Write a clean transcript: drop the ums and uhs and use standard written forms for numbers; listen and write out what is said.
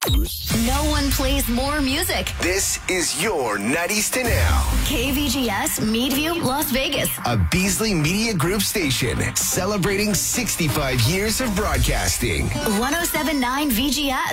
No one plays more music. This is your 90s to now. KVGS, Meadview, Las Vegas. A Beasley Media Group station celebrating 65 years of broadcasting. 107.9 VGS.